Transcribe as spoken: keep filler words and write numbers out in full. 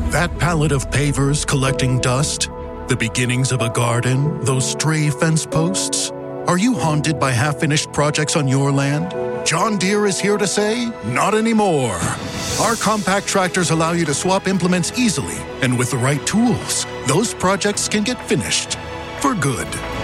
That pallet of pavers collecting dust? The beginnings of a garden? Those stray fence posts? Are you haunted by half-finished projects on your land? John Deere is here to say, not anymore. Our compact tractors allow you to swap implements easily, and with the right tools, those projects can get finished for good.